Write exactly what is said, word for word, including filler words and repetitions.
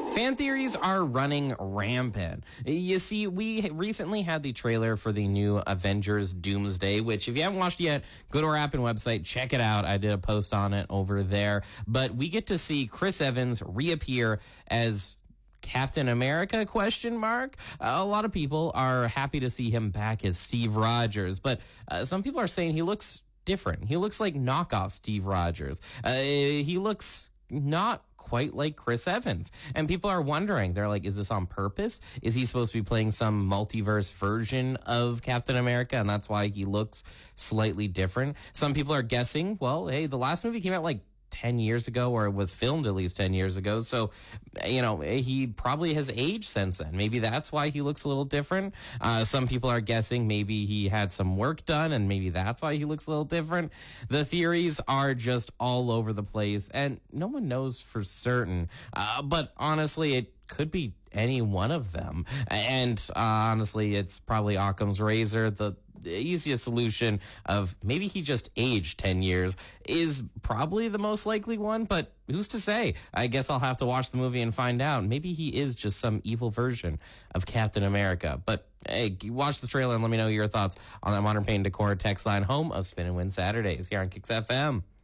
Fan theories are running rampant. You see, we recently had the trailer for the new Avengers Doomsday, which if you haven't watched yet, go to our app and website, check it out. I did a post on it over there. But we get to see Chris Evans reappear as Captain America, question mark. Uh, a lot of people are happy to see him back as Steve Rogers, but uh, some people are saying he looks different. He looks like knockoff Steve Rogers. Uh, he looks not quite like Chris Evans. And people are wondering, they're like, is this on purpose? Is he supposed to be playing some multiverse version of Captain America, and that's why he looks slightly different? Some people are guessing, well, hey, the last movie came out like ten years ago, or it was filmed at least ten years ago. So, you know, he probably has aged since then. Maybe that's why he looks a little different. Uh, some people are guessing maybe he had some work done and maybe that's why he looks a little different. The theories are just all over the place and no one knows for certain. Uh, but honestly, it could be any one of them. And uh, honestly, it's probably Occam's razor. The The easiest solution of maybe he just aged ten years is probably the most likely one, but who's to say? I guess I'll have to watch the movie and find out. Maybe he is just some evil version of Captain America. But hey, watch the trailer and let me know your thoughts on that Modern Paint Decor text line, home of Spin and Win Saturdays here on Kicks F M.